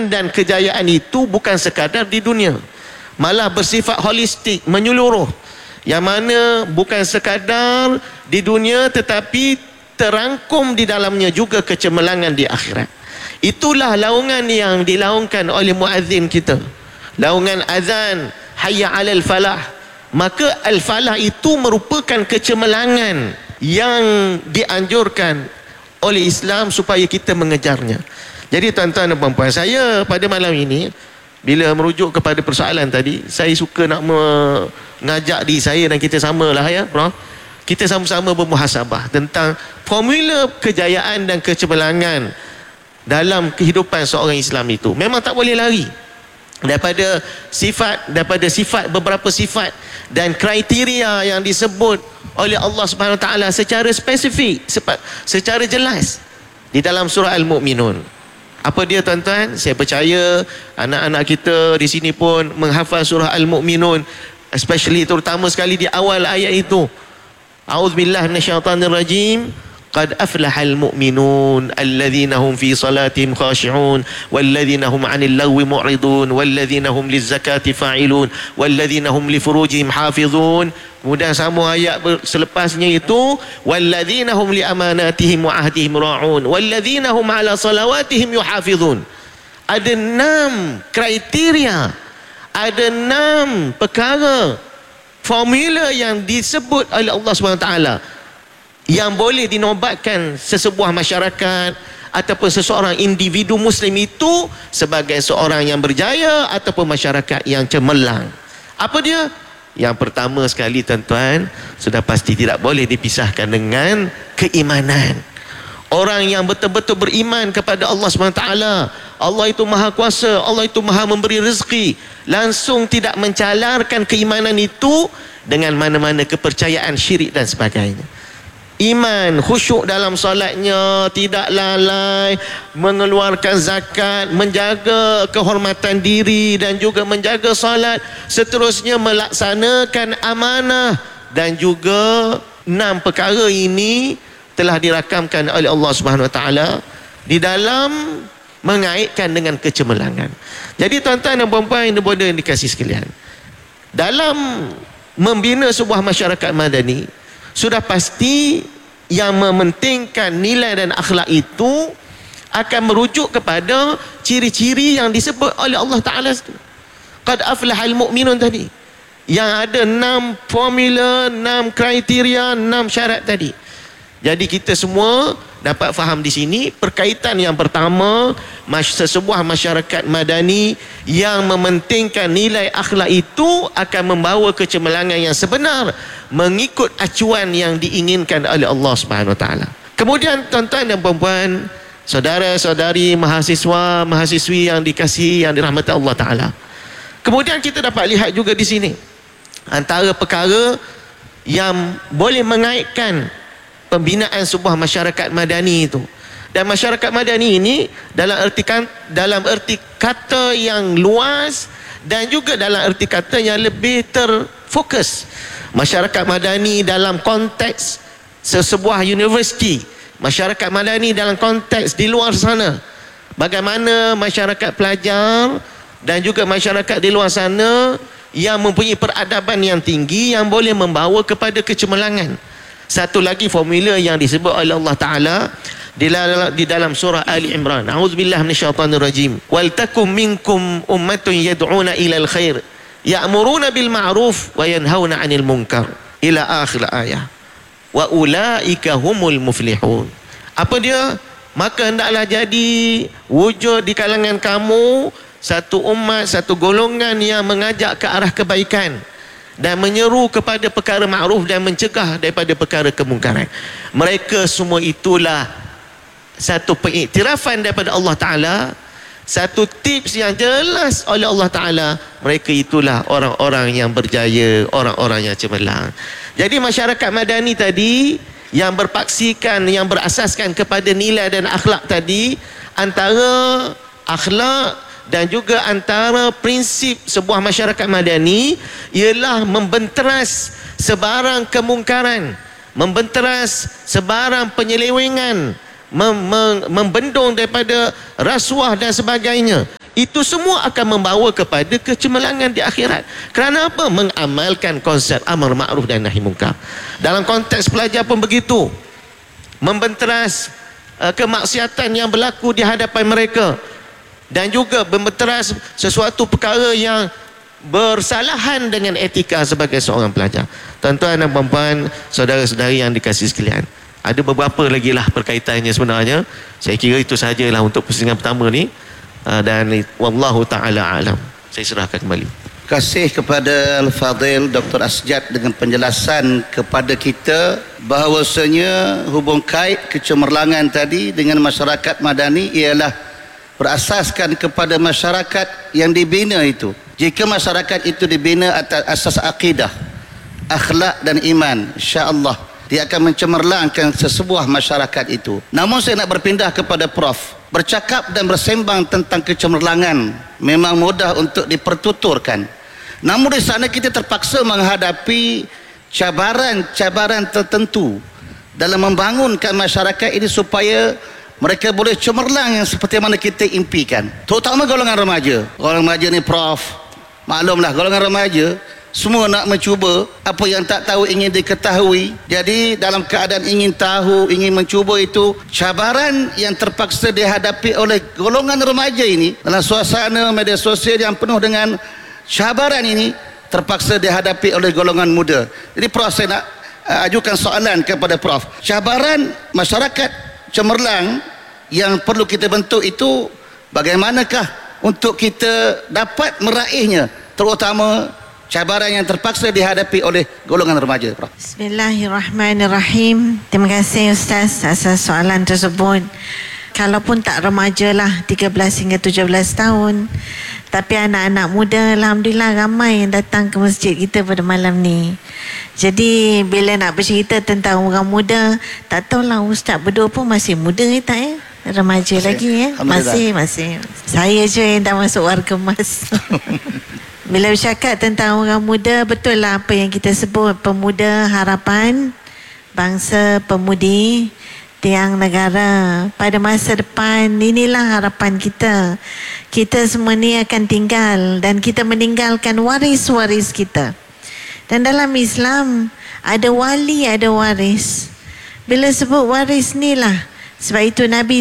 kemenangan dan kejayaan itu bukan sekadar di dunia, malah bersifat holistik, menyeluruh, yang mana bukan sekadar di dunia tetapi terangkum di dalamnya juga kecemerlangan di akhirat. Itulah laungan yang dilaungkan oleh muazzin kita, laungan azan hayya 'alal falah. Maka al-falah itu merupakan kecemerlangan yang dianjurkan oleh Islam supaya kita mengejarnya. Jadi tuan-tuan dan puan-puan, saya pada malam ini bila merujuk kepada persoalan tadi, saya suka nak mengajak diri saya dan kita samalah ya, bro. Kita sama-sama bermuhasabah tentang formula kejayaan dan kecemerlangan dalam kehidupan seorang Islam itu. Memang tak boleh lari daripada sifat beberapa sifat dan kriteria yang disebut oleh Allah Subhanahu Wa Taala secara spesifik, secara jelas di dalam surah Al-Mu'minun. Apa dia tuan-tuan? Saya percaya anak-anak kita di sini pun menghafal surah Al-Mu'minun, especially terutama sekali di awal ayat itu. A'udzubillahi minasyaitonirrajim. Qad aflahal mu'minun alladhina hum fi salatihim khashi'un walladhina hum 'anil lagwi mu'ridun walladhina hum lizzakati fa'ilun walladhina hum li furujihim hafizun. Kemudian sama ayat selepasnya itu, walladhina hum li amanatihim wa ahdihim ra'un walladhina hum 'ala salawatihim yuhafizun. Ada 6 kriteria, ada 6 perkara, formula yang disebut oleh Allah SWT yang boleh dinobatkan sesebuah masyarakat ataupun seseorang individu Muslim itu sebagai seorang yang berjaya ataupun masyarakat yang cemerlang. Apa dia? Yang pertama sekali tuan-tuan, sudah pasti tidak boleh dipisahkan dengan keimanan. Orang yang betul-betul beriman kepada Allah SWT, Allah itu maha kuasa, Allah itu maha memberi rezeki, langsung tidak mencalarkan keimanan itu dengan mana-mana kepercayaan syirik dan sebagainya. Iman, khusyuk dalam solatnya, tidak lalai, mengeluarkan zakat, menjaga kehormatan diri dan juga menjaga solat, seterusnya melaksanakan amanah, dan juga 6 perkara ini telah dirakamkan oleh Allah Subhanahu Wa Taala di dalam mengaitkan dengan kecemerlangan. Jadi tuan-tuan dan puan-puan yang berada dikasih sekalian, dalam membina sebuah masyarakat madani, sudah pasti yang mementingkan nilai dan akhlak itu akan merujuk kepada ciri-ciri yang disebut oleh Allah Ta'ala. Qad aflahal mu'minun tadi, yang ada 6 formula, 6 kriteria, 6 syarat tadi. Jadi kita semua dapat faham di sini perkaitan yang pertama, sebuah masyarakat madani yang mementingkan nilai akhlak itu akan membawa kecemerlangan yang sebenar mengikut acuan yang diinginkan oleh Allah Subhanahu Wa Taala. Kemudian tuan-tuan dan puan-puan, saudara-saudari, mahasiswa, mahasiswi yang dikasihi, yang dirahmati Allah Taala. Kemudian kita dapat lihat juga di sini antara perkara yang boleh mengaitkan pembinaan sebuah masyarakat madani itu. Dan masyarakat madani ini dalam erti kata yang luas dan juga dalam erti kata yang lebih terfokus. Masyarakat madani dalam konteks sebuah universiti, masyarakat madani dalam konteks di luar sana, bagaimana masyarakat pelajar dan juga masyarakat di luar sana yang mempunyai peradaban yang tinggi yang boleh membawa kepada kecemerlangan. Satu lagi formula yang disebut oleh Allah Ta'ala di dalam surah Ali Imran. A'udzubillahi minasyaitonirrajim. Wal takum minkum ummatun yad'una ilal khair ya'muruna bil ma'ruf wa yanhauna 'anil munkar ila akhir ayat. Wa ulaika humul muflihun. Apa dia? Maka hendaklah jadi wujud di kalangan kamu satu umat, satu golongan yang mengajak ke arah kebaikan dan menyeru kepada perkara ma'ruf dan mencegah daripada perkara kemungkaran. Mereka semua itulah satu pengiktirafan daripada Allah Ta'ala, satu tips yang jelas oleh Allah Ta'ala. Mereka itulah orang-orang yang berjaya, orang-orang yang cemerlang. Jadi masyarakat madani tadi yang berpaksikan, yang berasaskan kepada nilai dan akhlak tadi, antara akhlak dan juga antara prinsip sebuah masyarakat madani ialah membenteras sebarang kemungkaran, membenteras sebarang penyelewengan, membendung daripada rasuah dan sebagainya. Itu semua akan membawa kepada kecemerlangan di akhirat. Kerana apa? Mengamalkan konsep amar ma'ruf dan nahi munkar. Dalam konteks pelajar pun begitu. Membenteras kemaksiatan yang berlaku di hadapan mereka. Dan juga membenteras sesuatu perkara yang bersalahan dengan etika sebagai seorang pelajar. Tuan-tuan dan puan-puan, saudara-saudari yang dikasihi sekalian, ada beberapa lagi lah perkaitannya sebenarnya. Saya kira itu sahajalah untuk pusingan pertama ni. Dan wallahu ta'ala alam. Saya serahkan kembali. Terima kasih kepada Al-Fadhil Dr. Asjad dengan penjelasan kepada kita bahawasanya hubung kait kecemerlangan tadi dengan masyarakat madani ialah berasaskan kepada masyarakat yang dibina itu. Jika masyarakat itu dibina atas asas akidah, akhlak dan iman, insya-Allah dia akan mencemerlangkan sesebuah masyarakat itu. Namun saya nak berpindah kepada Prof. Bercakap dan bersembang tentang kecemerlangan memang mudah untuk dipertuturkan. Namun di sana kita terpaksa menghadapi cabaran-cabaran tertentu dalam membangunkan masyarakat ini supaya mereka boleh cemerlang yang seperti mana kita impikan. Terutama golongan remaja. Golongan remaja ni Prof, maklumlah golongan remaja semua nak mencuba apa yang tak tahu ingin diketahui. Jadi dalam keadaan ingin tahu, ingin mencuba itu, cabaran yang terpaksa dihadapi oleh golongan remaja ini dalam suasana media sosial yang penuh dengan cabaran ini terpaksa dihadapi oleh golongan muda. Jadi Prof, saya nak ajukan soalan kepada Prof. Cabaran masyarakat cemerlang yang perlu kita bentuk itu bagaimanakah untuk kita dapat meraihnya, terutama cabaran yang terpaksa dihadapi oleh golongan remaja, Prof. Bismillahirrahmanirrahim. Terima kasih Ustaz atas soalan tersebut. Kalaupun tak remaja lah, 13 hingga 17 tahun, tapi anak-anak muda alhamdulillah ramai yang datang ke masjid kita pada malam ni. Jadi bila nak bercerita tentang orang muda, tak tahulah Ustaz berdua pun masih muda ke tak ya? Remaja lagi ya? Masih. Saya je yang dah masuk warga emas. Bila bercakap tentang orang muda, betul lah apa yang kita sebut, pemuda harapan, bangsa pemudi, tiang negara. Pada masa depan, inilah harapan kita. Kita semua ni akan tinggal dan kita meninggalkan waris-waris kita. Dan dalam Islam, ada wali, ada waris. Bila sebut waris ni lah, sebab itu Nabi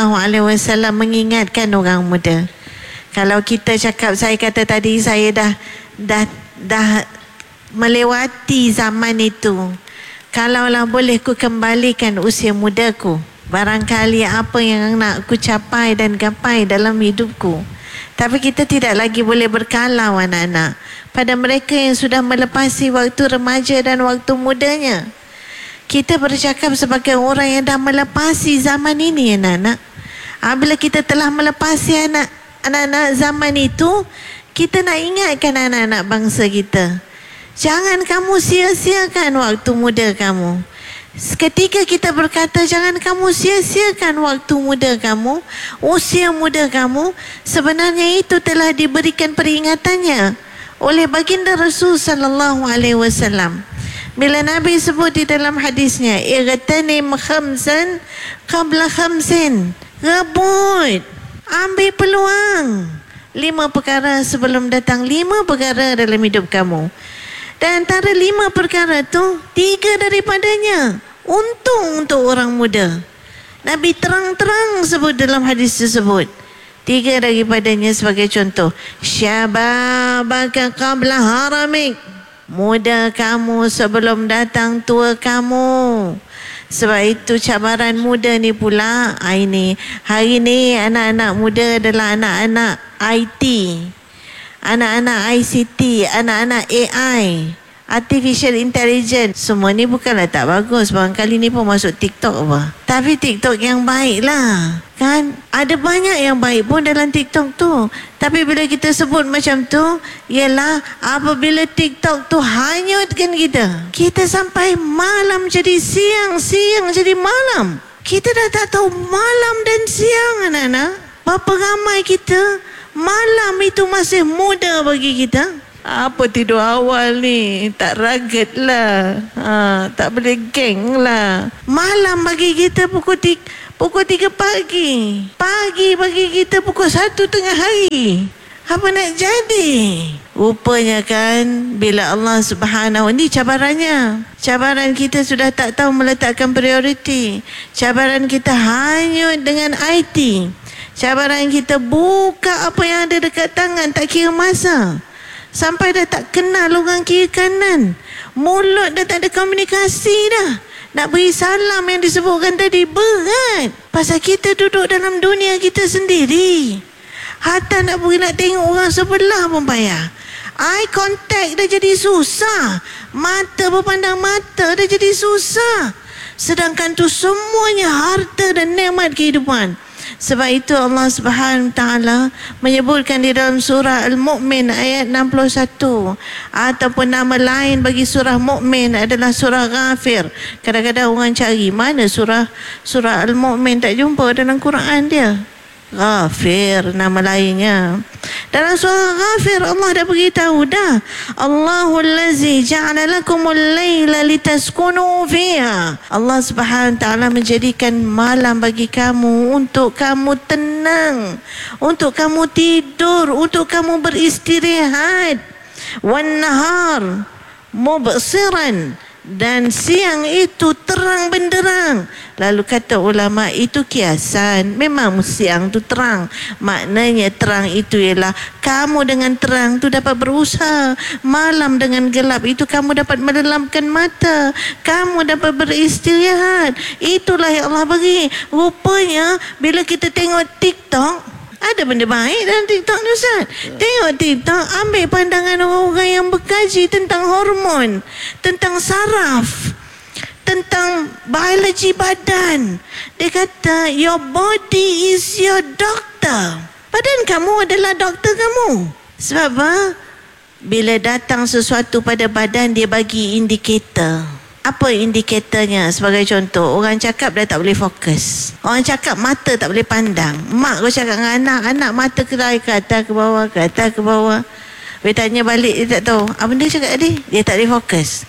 SAW mengingatkan orang muda. Kalau kita cakap, saya kata tadi saya dah melewati zaman itu. Kalaulah boleh ku kembalikan usia mudaku, barangkali apa yang nak ku capai dan gapai dalam hidupku. Tapi kita tidak lagi boleh berkalau anak-anak pada mereka yang sudah melepasi waktu remaja dan waktu mudanya. Kita bercakap sebagai orang yang dah melepasi zaman ini anak-anak. Bila kita telah melepasi anak-anak zaman itu, kita nak ingatkan anak-anak bangsa kita, jangan kamu sia-siakan waktu muda kamu. Ketika kita berkata jangan kamu sia-siakan waktu muda kamu, usia muda kamu, sebenarnya itu telah diberikan peringatannya oleh baginda Rasul sallallahu alaihi wasallam. Bila Nabi sebut di dalam hadisnya, igtanim khamsan qabla khamsin, rebut, ambil peluang 5 perkara sebelum datang 5 perkara dalam hidup kamu. Dan antara 5 perkara tu, 3 daripadanya untung untuk orang muda. Nabi terang-terang sebut dalam hadis tersebut. 3 daripadanya sebagai contoh, syababaka qabla haramik, muda kamu sebelum datang tua kamu. Sebab itu cabaran muda ni pula, hari ni anak-anak muda adalah anak-anak IT, anak-anak ICT, anak-anak AI, Artificial Intelligence. Semua ni bukanlah tak bagus, barangkali ni pun masuk TikTok apa. Tapi TikTok yang baik lah, kan? Ada banyak yang baik pun dalam TikTok tu. Tapi bila kita sebut macam tu, ialah apabila TikTok tu hanyutkan kita sampai malam jadi siang, siang jadi malam. Kita dah tak tahu malam dan siang anak-anak. Berapa ramai kita, malam itu masih muda bagi kita. Apa tidur awal ni, tak ragat lah, tak boleh geng lah. Malam bagi kita pukul 3 pagi. Pagi bagi kita pukul 1 tengah hari. Apa nak jadi? Rupanya kan, bila Allah Subhanahu, ini cabarannya. Cabaran kita sudah tak tahu meletakkan prioriti. Cabaran kita hanyut dengan IT. Cabaran kita buka apa yang ada dekat tangan, tak kira masa. Sampai dah tak kenal orang kiri kanan. Mulut dah tak ada komunikasi dah. Nak beri salam yang disebutkan tadi berat. Pasal kita duduk dalam dunia kita sendiri. Hatta nak pergi nak tengok orang sebelah pun payah. Eye contact dah jadi susah. Mata berpandang mata dah jadi susah. Sedangkan tu semuanya harta dan nikmat kehidupan. Sebab itu Allah Subhanahu Taala menyebutkan di dalam surah Al-Mu'min ayat 61, ataupun nama lain bagi surah Mu'min adalah surah Ghafir. Kadang-kadang orang cari mana surah Al-Mu'min, tak jumpa dalam Quran dia. Ghafir nama lainnya. Dalam surah Ghafir Allah dah beritahu dah, Allahul Lazi ja'ala lakumul layla litaskunu fiha. Allah Subhanahu Taala menjadikan malam bagi kamu untuk kamu tenang, untuk kamu tidur, untuk kamu beristirahat. Wan nahar mubsiran, dan siang itu terang benderang. Lalu kata ulama, itu kiasan. Memang siang tu terang. Maknanya terang itu ialah kamu dengan terang tu dapat berusaha. Malam dengan gelap itu kamu dapat merelamkan mata. Kamu dapat beristirahat. Itulah yang Allah bagi. Rupanya bila kita tengok TikTok, ada benda baik dalam TikTok ni Ustaz. Tengok TikTok, ambil pandangan orang-orang yang berkaji tentang hormon, tentang saraf, tentang biologi badan. Dia kata, your body is your doctor. Badan kamu adalah doktor kamu. Sebab apa? Bila datang sesuatu pada badan, dia bagi indikator. Apa indikatornya? Sebagai contoh, orang cakap dah tak boleh fokus. Orang cakap mata tak boleh pandang. Mak kau cakap dengan anak, anak mata kerai ke atas ke bawah, ke atas ke bawah. Dia tanya balik, dia tak tahu. Apa dia cakap tadi? Dia tak boleh fokus.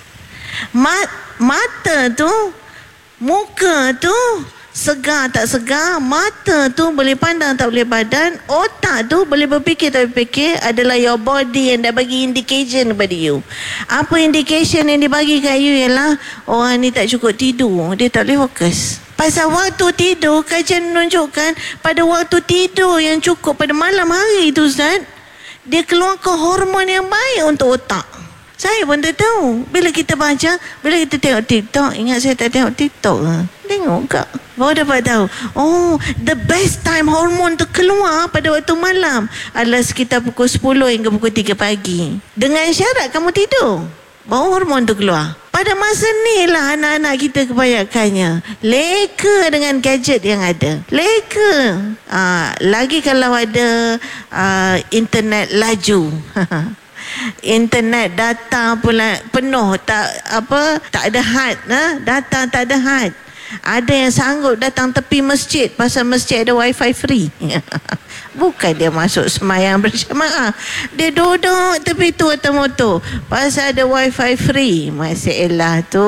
Mata tu, muka tu, segar tak segar, mata tu boleh pandang tak boleh pandang, otak tu boleh berfikir tak boleh berfikir, adalah your body yang dah bagi indication kepada you. Apa indication yang dibagi kat you ialah orang ni tak cukup tidur, dia tak boleh fokus. Pasal waktu tidur, kajian menunjukkan pada waktu tidur yang cukup pada malam hari tu Ustaz, dia keluarkan hormon yang baik untuk otak. Saya pun tak tahu. Bila kita baca, bila kita tengok TikTok, ingat saya tak tengok TikTok ke? Tengok kak. Baru dapat tahu. Oh, the best time hormon tu keluar pada waktu malam adalah sekitar pukul 10 hingga pukul 3 pagi. Dengan syarat kamu tidur, baru hormon tu keluar. Pada masa ni lah anak-anak kita kebanyakannya leka dengan gadget yang ada. Leka. Lagi kalau ada internet laju. Internet data pula penuh, tak ada had, data tak ada had. Ada yang sanggup datang tepi masjid pasal masjid ada wifi free. Bukan dia masuk semayang berjamaah, dia duduk tepi tu atas motor pasal ada wifi free. Masalah tu.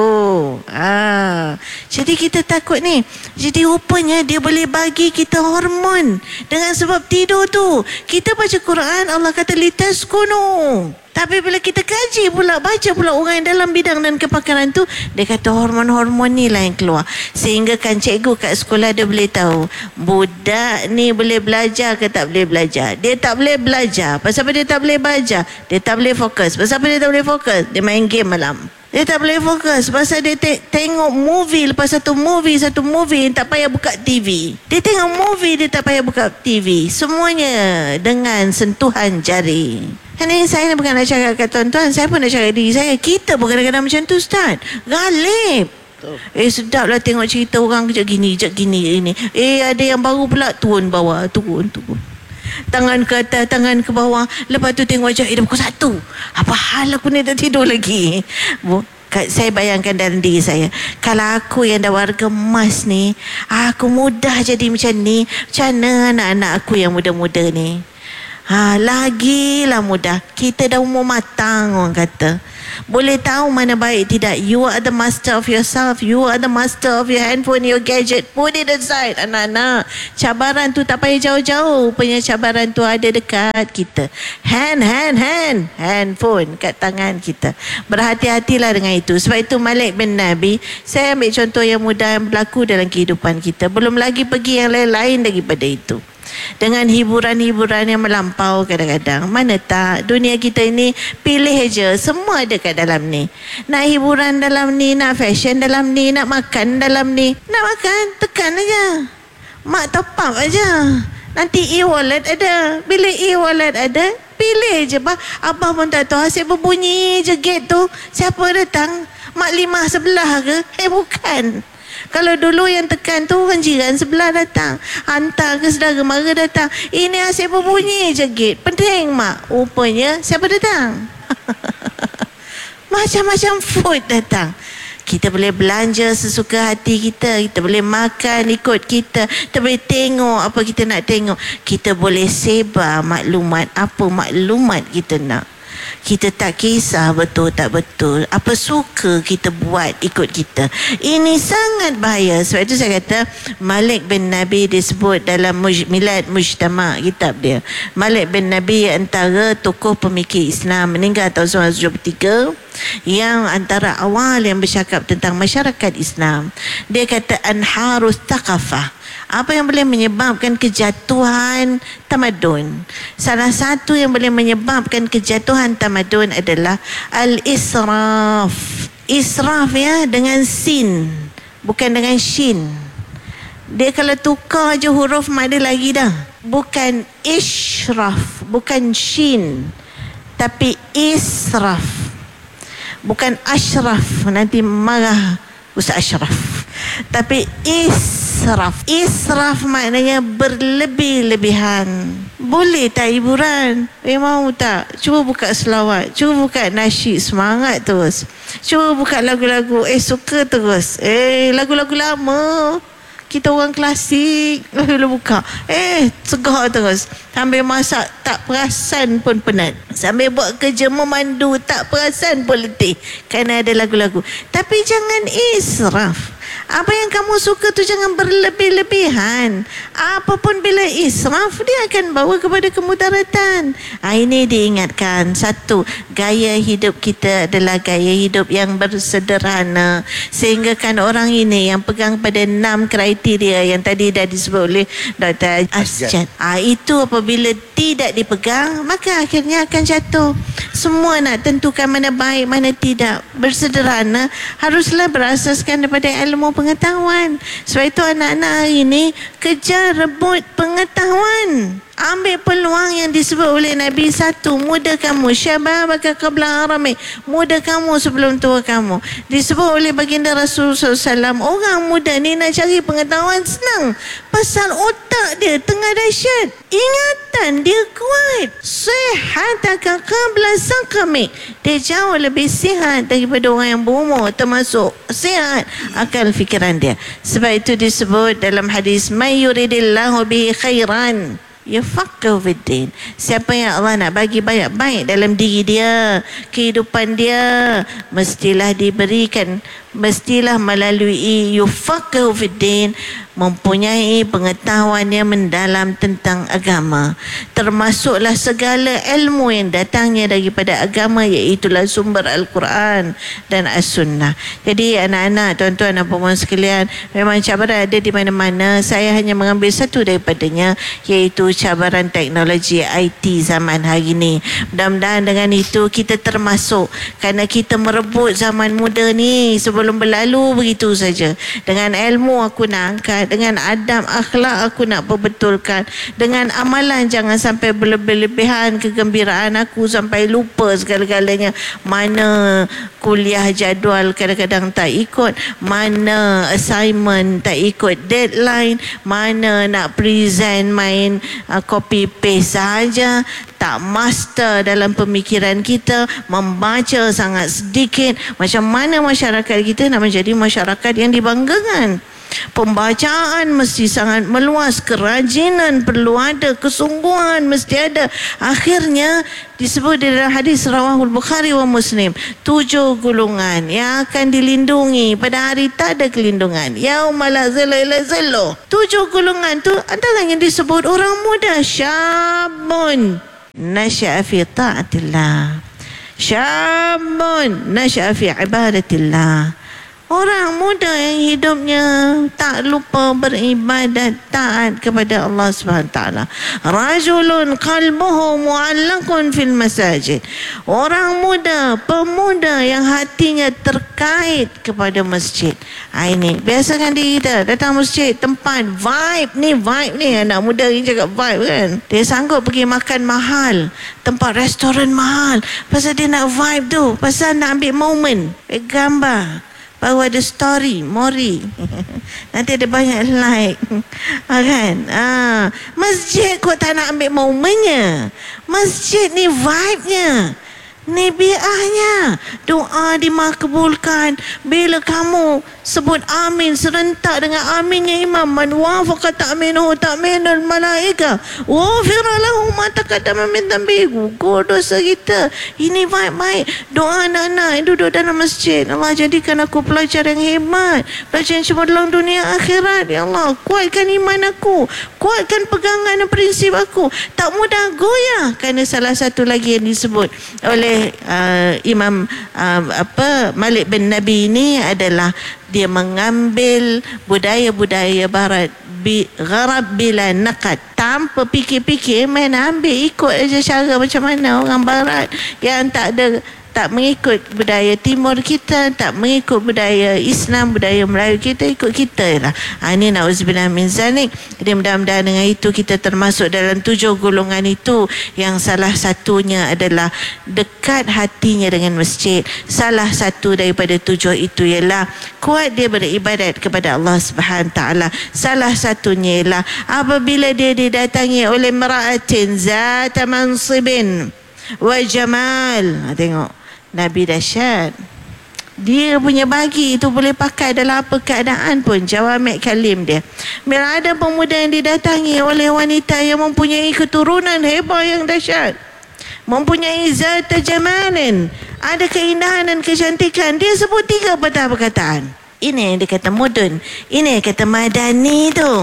Jadi kita takut ni. Jadi rupanya dia boleh bagi kita hormon. Dengan sebab tidur tu, kita baca Quran, Allah kata litaskunu. Tapi bila kita kaji pula, baca pula orang yang dalam bidang dan kepakaran tu, dia kata hormon-hormon ni lah yang keluar. Sehingga kan cikgu kat sekolah dia boleh tahu budak ni boleh belajar ke tak boleh belajar. Dia tak boleh belajar. Pasal apa dia tak boleh belajar? Dia tak boleh fokus. Pasal apa dia tak boleh fokus? Dia main game malam. Dia tak boleh fokus pasal dia tengok movie lepas satu movie tak payah buka TV. Dia tengok movie, dia tak payah buka TV. Semuanya dengan sentuhan jari. Ini saya bukan nak cakap kat tuan-tuan, saya pun nak cakap diri saya. Kita pun kadang-kadang macam tu Ustaz. Galib. Sedap lah tengok cerita orang kejap gini. Ada yang baru pula turun bawah, turun. Tangan ke atas, tangan ke bawah. Lepas tu tengok macam, dah pukul 1. Apa hal aku ni tak tidur lagi? Saya bayangkan dalam diri saya, kalau aku yang dah warga emas ni, aku mudah jadi macam ni, macam mana anak-anak aku yang muda-muda ni? Lagilah mudah. Kita dah umur matang, orang kata. Boleh tahu mana baik tidak. You are the master of yourself. You are the master of your handphone, your gadget. Put it aside, anak-anak. Cabaran tu tak payah jauh-jauh. Punya cabaran tu ada dekat kita. Handphone kat tangan kita. Berhati-hatilah dengan itu. Sebab itu Malik bin Nabi, saya ambil contoh yang mudah yang berlaku dalam kehidupan kita. Belum lagi pergi yang lain-lain daripada itu. Dengan hiburan-hiburan yang melampau kadang-kadang. Mana tak, dunia kita ini pilih je, semua ada kat dalam ni. Nak hiburan dalam ni, nak fashion dalam ni, nak makan dalam ni. Nak makan, tekan aja. Mak top up aja. Nanti e-wallet ada. Bila e-wallet ada, pilih je. Abah pun tak tahu, asyik berbunyi je gate tu. Siapa datang? Mak Limah sebelah ke? Bukan. Kalau dulu yang tekan tu orang jiran sebelah datang, hantar ke saudara mara datang. Ini asyik berbunyi je gate. Penting mak. Rupanya siapa datang? Macam-macam food datang. Kita boleh belanja sesuka hati kita. Kita boleh makan ikut kita. Kita boleh tengok apa kita nak tengok. Kita boleh sebar maklumat apa maklumat kita nak. Kita tak kisah betul tak betul. Apa suka kita buat ikut kita. Ini sangat bahaya. Sebab itu saya kata Malik bin Nabi disebut dalam Milad Mujtama, kitab dia. Malik bin Nabi antara tokoh pemikir Islam, meninggal tahun 1973, yang antara awal yang bercakap tentang masyarakat Islam. Dia kata anharus thaqafah. Apa yang boleh menyebabkan kejatuhan tamadun? Salah satu yang boleh menyebabkan kejatuhan tamadun adalah al-israf. Israf ya, dengan sin, bukan dengan shin. Dia kalau tukar je huruf mak dia lagi dah. Bukan ishraf, bukan shin, tapi israf. Bukan ashraf, nanti marah Ustaz Ashraf. Tapi israf. Israf maknanya berlebih-lebihan. Boleh tak hiburan? Mau tak? Cuba buka selawat. Cuba buka nasyid, semangat terus. Cuba buka lagu-lagu, suka terus. Lagu-lagu lama. Kita orang klasik. Bila buka, segar terus. Sambil masak, tak perasan pun penat. Sambil buat kerja memandu, tak perasan pun letih. Kerana ada lagu-lagu. Tapi jangan israf. Apa yang kamu suka tu jangan berlebih-lebihan. Apapun bila israf, dia akan bawa kepada kemudaratan. Ini diingatkan. Satu, gaya hidup kita adalah gaya hidup yang bersederhana. Sehingga kan orang ini yang pegang pada 6 kriteria yang tadi dah disebut oleh Dr. Asjad. Itu apabila tidak dipegang, maka akhirnya akan jatuh. Semua nak tentukan mana baik, mana tidak. Bersederhana haruslah berasaskan daripada ilmu pengetahuan. Sebab itu anak-anak hari ini kejar rebut pengetahuan. Ambil peluang yang disebut oleh Nabi. Satu, muda kamu, syababaka qabla haramik, muda kamu sebelum tua kamu. Disebut oleh baginda Rasulullah SAW, orang muda ni nak cari pengetahuan senang. Pasal otak dia tengah dahsyat, ingatan dia kuat. Sihataka qabla saqamik, dia jauh lebih sihat daripada orang yang berumur, termasuk sihat akal fikiran dia. Sebab itu disebut dalam hadis, may yuridillahu bihi khairan yafaqahu fiddin. Siapa yang Allah nak bagi banyak baik dalam diri dia, kehidupan dia, mestilah diberikan, mestilah melalui yafaqahu fiddin, mempunyai pengetahuan yang mendalam tentang agama. Termasuklah segala ilmu yang datangnya daripada agama, iaitulah sumber Al-Quran dan As-Sunnah. Jadi anak-anak, tuan-tuan dan puan sekalian, memang cabaran ada di mana-mana. Saya hanya mengambil satu daripadanya, iaitu cabaran teknologi IT zaman hari ini. Mudah-mudahan dengan itu kita termasuk, kerana kita merebut zaman muda ni sebelum berlalu begitu saja. Dengan ilmu aku nak angkat, dengan adab akhlak aku nak perbetulkan, dengan amalan jangan sampai berlebih-lebihan kegembiraan aku sampai lupa segala-galanya. Mana kuliah jadual kadang-kadang tak ikut, mana assignment tak ikut deadline, mana nak present main copy paste saja, tak master dalam pemikiran kita, membaca sangat sedikit. Macam mana masyarakat kita nak menjadi masyarakat yang dibanggakan? Pembacaan mesti sangat meluas, kerajinan perlu ada, kesungguhan mesti ada. Akhirnya disebut di dalam hadis rawahul Bukhari wa Muslim, 7 golongan yang akan dilindungi pada hari tak ada kelindungan, yauma la zilla illa zilluh. 7 golongan tu antaranya disebut orang muda, syabun nasya'a fi ta'atillah, syabun nasya'a fi ibadatillah. Orang muda yang hidupnya tak lupa beribadat, taat kepada Allah SWT. Rajulun qalbuhu mu'allaqun fil masajid. Orang muda, pemuda yang hatinya terkait kepada masjid. Ini biasakan diri kita datang masjid, tempat vibe ni anak muda ni cakap vibe kan. Dia sanggup pergi makan mahal, tempat restoran mahal, pasal dia nak vibe tu, pasal nak ambil moment, gambar, baru ada story, mori. Nanti ada banyak like. Kan? Masjid kau tak nak ambil momennya. Masjid ni vibe-nya. Ni bi'ahnya. Doa dimakbulkan bila kamu sebut amin serentak dengan aminnya imam. Man wafaqa ta'minuhu ta'minul malaika wa ghufira lahu ma taqaddama min dhanbihi. Gugur dosa kita. Ini baik-baik. Doa anak-anak yang duduk dalam masjid. Allah, jadikan aku pelajar yang hebat, pelajar yang cemerlang dunia akhirat. Ya Allah, kuatkan iman aku, kuatkan pegangan dan prinsip aku, tak mudah goyah. Kerana salah satu lagi yang disebut oleh Imam Malik bin Nabi ini adalah dia mengambil budaya-budaya barat gharab bila naqad, tanpa fikir-fikir, main ambil ikut aja cara macam mana orang barat yang tak mengikut budaya timur kita, tak mengikut budaya Islam, budaya Melayu kita, ikut kita lah. Ini na'udzubillah min zalik. Jadi mudah-mudahan dengan itu kita termasuk dalam 7 golongan itu, yang salah satunya adalah dekat hatinya dengan masjid. Salah satu daripada 7 itu ialah kuat dia beribadat kepada Allah Subhanahu Taala. Salah satunya ialah apabila dia didatangi oleh mar'atin zata mansibin wa jamal. Tengok Nabi dahsyat. Dia punya bagi itu boleh pakai dalam apa keadaan pun. Jawami' kalim dia. Bila ada pemuda yang didatangi oleh wanita yang mempunyai keturunan hebat yang dahsyat, mempunyai zat jamalin, ada keindahan dan kecantikan, dia sebut 3 patah perkataan. Ini yang dia kata mudun, ini yang kata madani tu.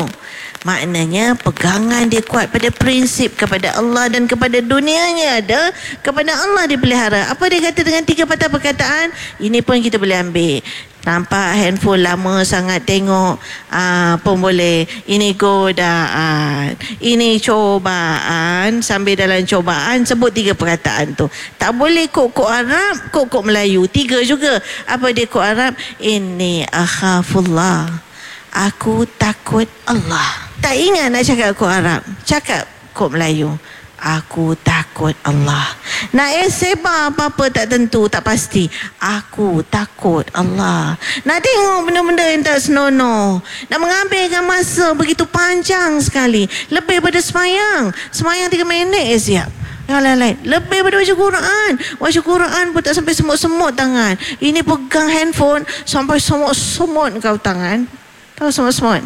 Maknanya pegangan dia kuat pada prinsip kepada Allah dan kepada dunianya ada, kepada Allah dipelihara. Apa dia kata dengan 3 patah perkataan? Ini pun kita boleh ambil. Nampak handphone lama sangat tengok pun boleh. Ini godaan, ini cobaan. Sambil dalam cobaan sebut 3 perkataan tu. Tak boleh kok Arab, kok Melayu. 3 juga. Apa dia kok Arab? Inni akhafullah, aku takut Allah. Tak ingat nak cakap kod Arab, cakap kod Melayu, aku takut Allah. Nak sebar apa-apa tak tentu, tak pasti, aku takut Allah. Nak tengok benda-benda yang tak senonoh, nak mengambilkan masa begitu panjang sekali, lebih pada semayang 3 minit siap. Yang lain-lain lebih pada baca Quran pun tak sampai semut-semut tangan. Ini pegang handphone sampai semut-semut kau tangan. Tahu semut-semut?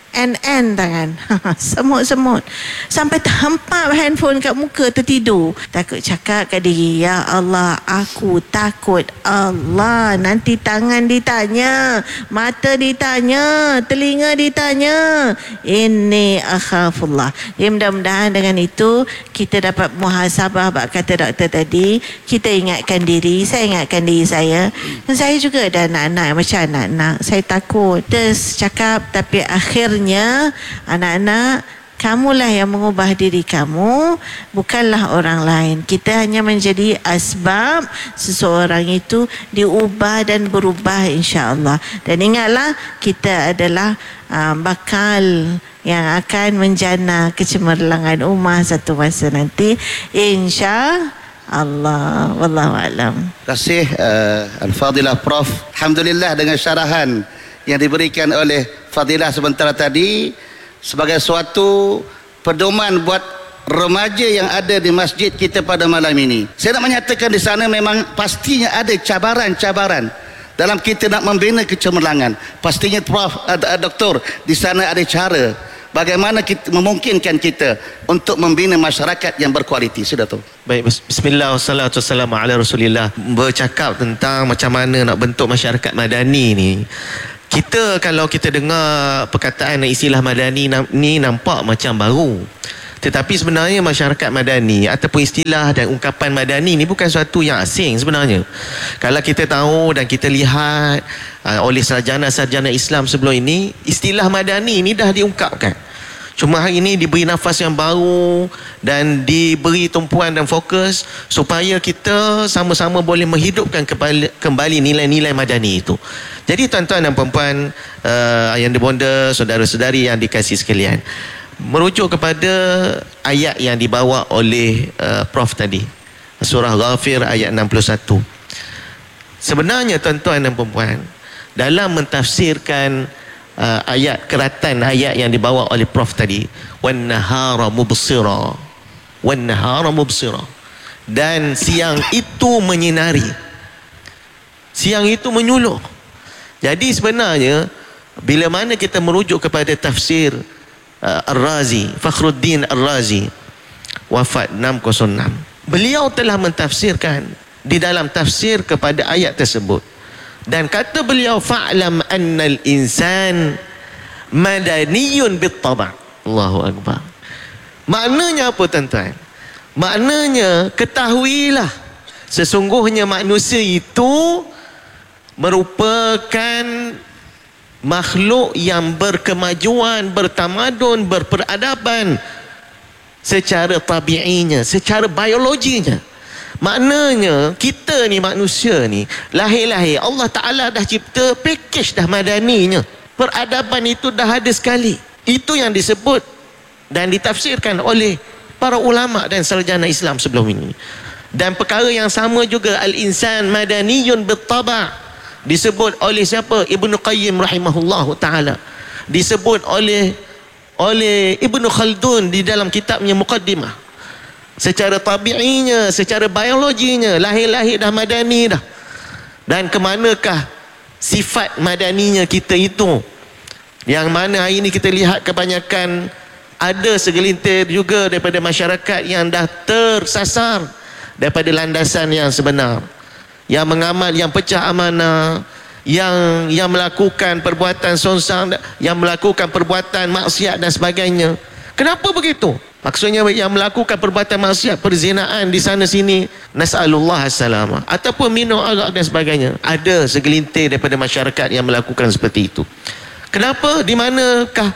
NN tangan. Semut-semut. Sampai terhempap handphone kat muka, tertidur. Takut cakap kat diri, ya Allah, aku takut Allah. Nanti tangan ditanya, mata ditanya, telinga ditanya. Ini akhafullah. Ya, mudah-mudahan dengan itu kita dapat muhasabah. Kata doktor tadi, kita ingatkan diri. Saya ingatkan diri saya. Dan saya juga ada anak-anak macam anak-anak. Saya takut. Terus cakap, tapi akhirnya anak-anak, kamulah yang mengubah diri kamu, bukanlah orang lain. Kita hanya menjadi asbab seseorang itu diubah dan berubah, insya-Allah. Dan ingatlah, kita adalah bakal yang akan menjana kecemerlangan ummah satu masa nanti, insya-Allah. Wallahu a'lam. Terima kasih Al-Fadilah Prof. Alhamdulillah dengan syarahan yang diberikan oleh Fadilah sebentar tadi sebagai suatu pedoman buat remaja yang ada di masjid kita pada malam ini. Saya nak menyatakan di sana memang pastinya ada cabaran-cabaran, dalam kita nak membina kecemerlangan. Pastinya Prof, Doktor, di sana ada cara bagaimana kita memungkinkan kita untuk membina masyarakat yang berkualiti. Sudah tu. Baik, bismillah wassalatu wassalamu ala rasulillah. Bercakap tentang macam mana nak bentuk masyarakat madani ni, kita kalau kita dengar perkataan istilah madani ni nampak macam baru. Tetapi sebenarnya masyarakat madani ataupun istilah dan ungkapan madani ni bukan sesuatu yang asing sebenarnya. Kalau kita tahu dan kita lihat oleh sarjana-sarjana Islam sebelum ini, istilah madani ni dah diungkapkan. Cuma hari ini diberi nafas yang baru dan diberi tumpuan dan fokus supaya kita sama-sama boleh menghidupkan kembali nilai-nilai madani itu. Jadi tuan-tuan dan puan-puan, ayahanda bonda, saudara-saudari yang dikasihi sekalian, merujuk kepada ayat yang dibawa oleh Prof tadi, surah Ghafir ayat 61. Sebenarnya tuan-tuan dan puan-puan, dalam mentafsirkan ayat keratan ayat yang dibawa oleh Prof tadi, wan nahara mubsira, wan nahara mubsira, dan siang itu menyinari, siang itu menyuluh. Jadi sebenarnya bila mana kita merujuk kepada tafsir Ar-Razi, Fakhruddin Ar-Razi, wafat 606, beliau telah mentafsirkan di dalam tafsir kepada ayat tersebut, dan kata beliau, fa'lam annal insan madaniyun bit-taba'. Allahu Akbar. Maknanya apa tuan-tuan? Maknanya ketahuilah sesungguhnya manusia itu merupakan makhluk yang berkemajuan, bertamadun, berperadaban secara tabi'inya, secara biologinya. Maknanya kita ni manusia ni lahir-lahir Allah Ta'ala dah cipta package dah madaninya. Peradaban itu dah ada sekali. Itu yang disebut dan ditafsirkan oleh para ulama dan sarjana Islam sebelum ini. Dan perkara yang sama juga, al-insan madaniyun bit-taba', disebut oleh siapa? Ibnu Qayyim rahimahullahu ta'ala. Disebut oleh Ibnu Khaldun di dalam kitabnya Muqaddimah. Secara tabi'inya, secara biologinya, lahir-lahir dah madani dah. Dan kemanakah sifat madaninya kita itu? Yang mana hari ini kita lihat kebanyakan ada segelintir juga daripada masyarakat yang dah tersasar daripada landasan yang sebenar, yang mengamal, yang pecah amanah, yang melakukan perbuatan songsang, yang melakukan perbuatan maksiat dan sebagainya. Kenapa begitu? Maksudnya yang melakukan perbuatan maksiat, perzinaan di sana sini, nas'alullah as-salamah, ataupun minum arak dan sebagainya. Ada segelintir daripada masyarakat yang melakukan seperti itu. Kenapa? Di manakah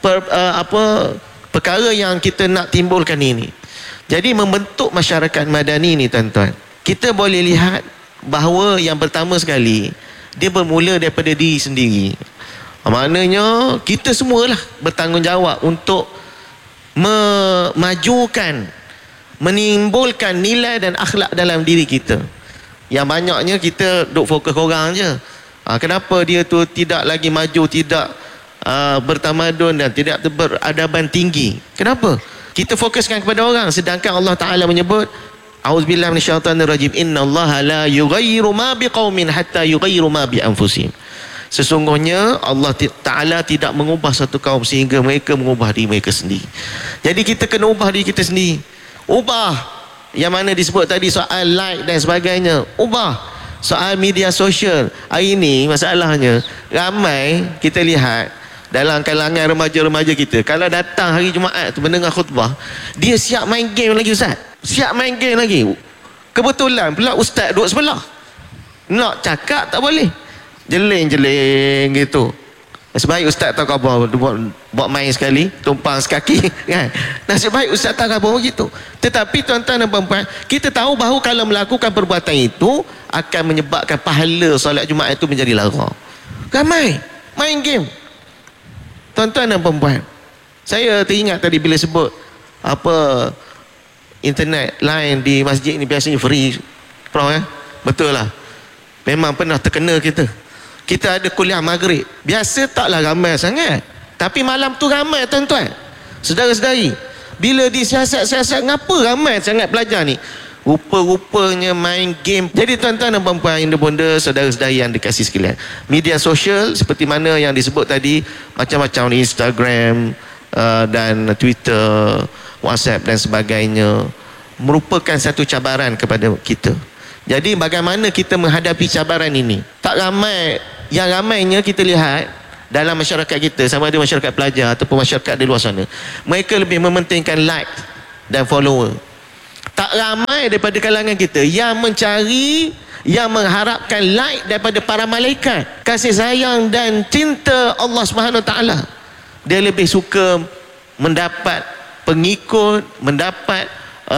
perkara yang kita nak timbulkan ini? Jadi membentuk masyarakat madani ni tuan-tuan, kita boleh lihat bahawa yang pertama sekali, dia bermula daripada diri sendiri. Maknanya kita semualah bertanggungjawab untuk memajukan, menimbulkan nilai dan akhlak dalam diri kita. Yang banyaknya kita duk fokus orang je. Kenapa dia tu tidak lagi maju, tidak bertamadun dan tidak beradaban tinggi? Kenapa? Kita fokuskan kepada orang, sedangkan Allah Ta'ala menyebut, a'udzubillahi minasyaitanirrajim, innallaha la yughayyiru ma biqaumin hatta yughayyiru ma bi anfusihim. Sesungguhnya Allah Ta'ala tidak mengubah satu kaum sehingga mereka mengubah diri mereka sendiri. Jadi kita kena ubah diri kita sendiri. Ubah yang mana disebut tadi, soal like dan sebagainya. Ubah soal media sosial. Hari ini masalahnya, ramai kita lihat dalam kalangan remaja-remaja kita, kalau datang hari Jumaat tu mendengar khutbah, dia siap main game lagi ustaz. Siap main game lagi. Kebetulan pula ustaz duduk sebelah. Nak cakap tak boleh. Jeling-jeling gitu. Sebaik ustaz tahu khabar, buat main sekali, tumpang sekaki kan. Nasib baik ustaz tahu khabar begitu. Tetapi tuan-tuan dan puan-puan, kita tahu bahawa kalau melakukan perbuatan itu akan menyebabkan pahala solat Jumaat itu menjadi lara. Ramai main game. Tuan-tuan dan puan-puan, saya teringat tadi bila sebut apa internet line di masjid ni biasanya free, Prof, betul lah. Memang pernah terkena kita. Kita ada kuliah maghrib, biasa taklah ramai sangat, tapi malam tu ramai tuan-tuan. Saudara-saudari, bila disiasat-siasat, ngapa ramai sangat pelajar ni? rupa-rupanya main game. Jadi tuan-tuan dan puan-puan yang bonda, saudara-saudara yang dikasihi sekalian, media sosial seperti mana yang disebut tadi, macam-macam ni, Instagram dan Twitter, WhatsApp dan sebagainya, merupakan satu cabaran kepada kita. Jadi bagaimana kita menghadapi cabaran ini? Tak ramai, yang ramainya kita lihat dalam masyarakat kita, sama ada masyarakat pelajar ataupun masyarakat di luar sana, mereka lebih mementingkan like dan follower. Tak ramai daripada kalangan kita yang mencari, yang mengharapkan like daripada para malaikat, kasih sayang dan cinta Allah Subhanahu Wa Taala. Dia lebih suka mendapat pengikut, mendapat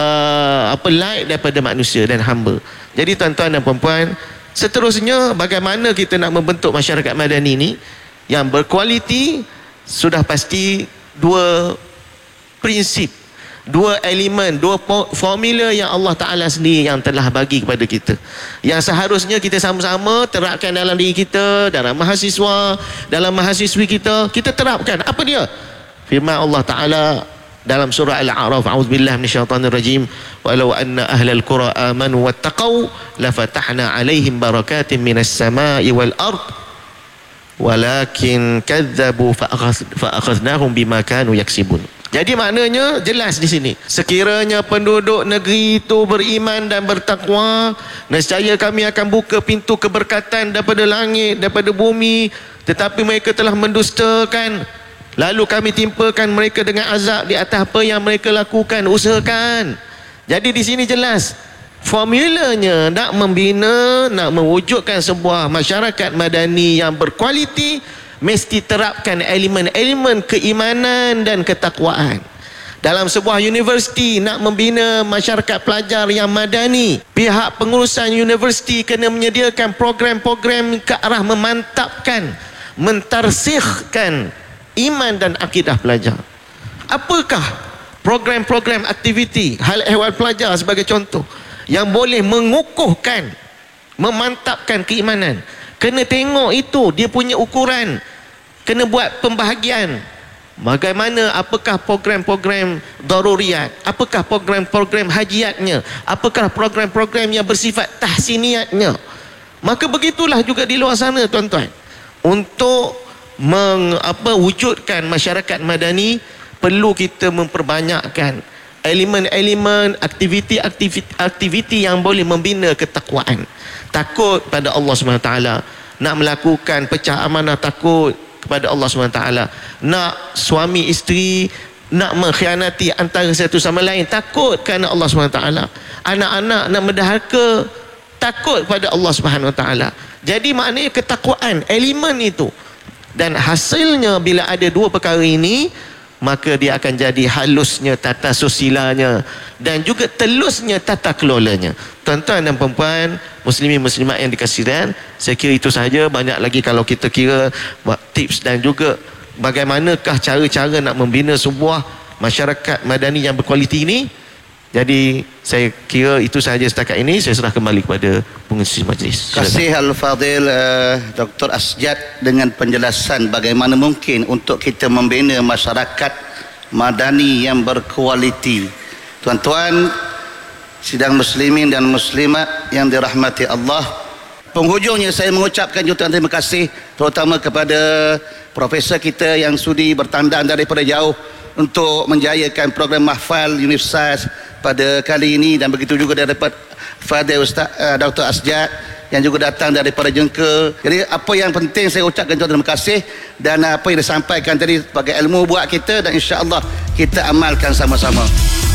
like daripada manusia dan hamba. Jadi tuan-tuan dan puan-puan, seterusnya bagaimana kita nak membentuk masyarakat madani ini yang berkualiti? Sudah pasti dua prinsip, dua elemen, dua formula yang Allah Ta'ala sendiri yang telah bagi kepada kita, yang seharusnya kita sama-sama terapkan dalam diri kita, dalam mahasiswa, dalam mahasiswi kita terapkan. Apa dia? Firman Allah Ta'ala dalam surah Al-A'raf, a'udzubillahi minasyaitonir rajim, walau anna ahlal qura amanu wattaqau lafatahna 'alaihim barakatin minas sama'i wal ard walakin kadzabu fa'akhadnahum bima kanu yaksibun. Jadi maknanya jelas di sini, sekiranya penduduk negeri itu beriman dan bertakwa, nescaya kami akan buka pintu keberkatan daripada langit, daripada bumi, tetapi mereka telah mendustakan, lalu kami timpakan mereka dengan azab di atas apa yang mereka lakukan, usahakan. Jadi di sini jelas formulanya, nak membina, nak mewujudkan sebuah masyarakat madani yang berkualiti, mesti terapkan elemen-elemen keimanan dan ketakwaan. Dalam sebuah universiti, nak membina masyarakat pelajar yang madani, pihak pengurusan universiti kena menyediakan program-program ke arah memantapkan, mentarsikhkan iman dan akidah pelajar. Apakah program-program aktiviti hal ehwal pelajar sebagai contoh yang boleh mengukuhkan, memantapkan keimanan? Kena tengok itu, dia punya ukuran, kena buat pembahagian. Bagaimana, apakah program-program daruriyat, apakah program-program hajiatnya, apakah program-program yang bersifat tahsiniatnya. Maka begitulah juga di luar sana tuan-tuan. Untuk wujudkan masyarakat madani, perlu kita memperbanyakkan elemen-elemen aktiviti yang boleh membina ketakwaan, takut pada Allah SWT, nak melakukan pecah amanah takut kepada Allah SWT, nak suami isteri nak mengkhianati antara satu sama lain, takut kerana Allah SWT, anak-anak nak mendahaka, takut pada Allah SWT. Jadi maknanya ketakwaan, elemen itu. Dan hasilnya bila ada dua perkara ini, maka dia akan jadi halusnya tata susilanya dan juga telusnya tata kelolanya. Tuan-tuan dan puan-puan, muslimin muslimat yang dikasihi, saya kira itu sahaja. Banyak lagi kalau kita kira tips dan juga bagaimanakah cara-cara nak membina sebuah masyarakat madani yang berkualiti ini. Jadi saya kira itu sahaja setakat ini. Saya serah kembali kepada pengerusi majlis. Terima kasih Al-Fadhil Dr. Asjad dengan penjelasan bagaimana mungkin untuk kita membina masyarakat madani yang berkualiti. Tuan-tuan sidang muslimin dan muslimat yang dirahmati Allah, penghujungnya saya mengucapkan jutaan terima kasih terutama kepada profesor kita yang sudi bertandang daripada jauh untuk menjayakan program mahfal universitas pada kali ini, dan begitu juga daripada Fadil Ustaz Dr. Asjad yang juga datang daripada Jengka. Jadi apa yang penting saya ucapkan terima kasih, dan apa yang disampaikan tadi sebagai ilmu buat kita, dan insya-Allah kita amalkan sama-sama.